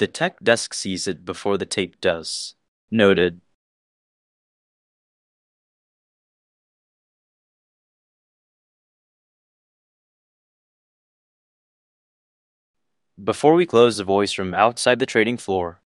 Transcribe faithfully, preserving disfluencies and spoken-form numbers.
The tech desk sees it before the tape does. Noted. Before we close, the voice from outside the trading floor